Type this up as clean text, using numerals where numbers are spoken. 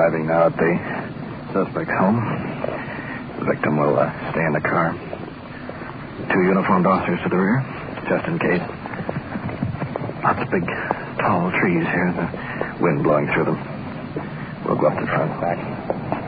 arriving now at the suspect's home. The victim will stay in the car. 2 uniformed officers to the rear, just in case. Lots of big, tall trees here, the wind blowing through them. We'll go up to the front back.